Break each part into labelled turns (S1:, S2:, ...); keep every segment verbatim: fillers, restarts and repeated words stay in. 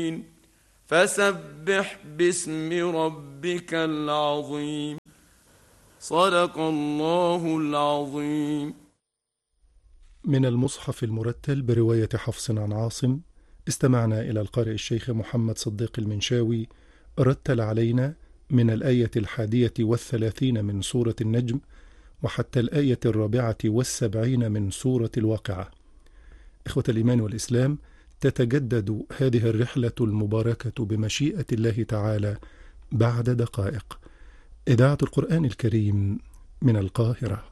S1: فسبح باسم ربك العظيم. صدق الله العظيم.
S2: من المصحف المرتل برواية حفص عن عاصم، استمعنا إلى القارئ الشيخ محمد صديق المنشاوي رتل علينا من الآية الحادية والثلاثين من سورة النجم وحتى الآية الرابعة والسبعين من سورة الواقعة. إخوة الإيمان والإسلام، تتجدد هذه الرحلة المباركة بمشيئة الله تعالى بعد دقائق. إذاعة القرآن الكريم من القاهرة.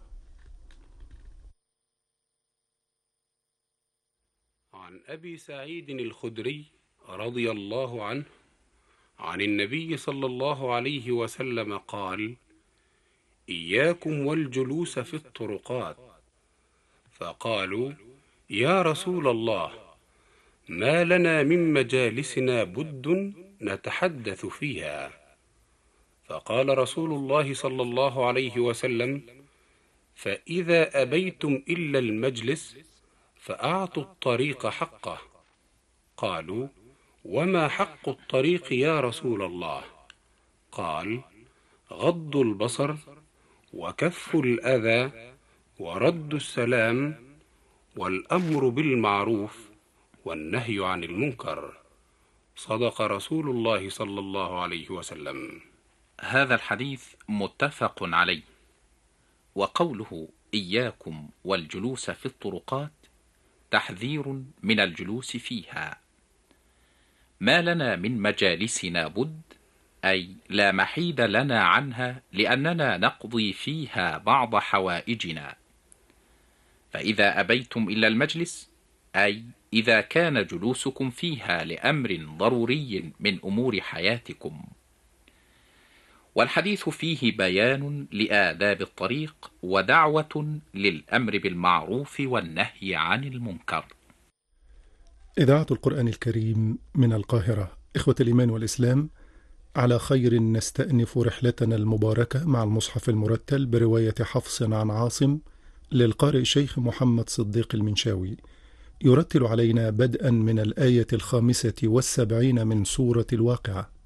S3: عن أبي سعيد الخدري رضي الله عنه عن النبي صلى الله عليه وسلم قال: إياكم والجلوس في الطرقات. فقالوا: يا رسول الله، ما لنا من مجالسنا بد نتحدث فيها. فقال رسول الله صلى الله عليه وسلم: فإذا أبيتم إلا المجلس فأعطوا الطريق حقه. قالوا: وما حق الطريق يا رسول الله؟ قال: غض البصر، وكف الأذى، ورد السلام، والأمر بالمعروف، والنهي عن المنكر. صدق رسول الله صلى الله عليه وسلم.
S4: هذا الحديث متفق عليه. وقوله إياكم والجلوس في الطرقات تحذير من الجلوس فيها. ما لنا من مجالسنا بد، أي لا محيد لنا عنها لأننا نقضي فيها بعض حوائجنا. فإذا أبيتم إلا المجلس، أي إذا كان جلوسكم فيها لأمر ضروري من أمور حياتكم. والحديث فيه بيان لآداب الطريق ودعوة للأمر بالمعروف والنهي عن المنكر.
S2: إذاعة القرآن الكريم من القاهرة. إخوة الإيمان والإسلام، على خير نستأنف رحلتنا المباركة مع المصحف المرتل برواية حفص عن عاصم للقارئ الشيخ محمد صديق المنشاوي، يرتل علينا بدءا من الآية الخامسة والسبعين من سورة الواقعة.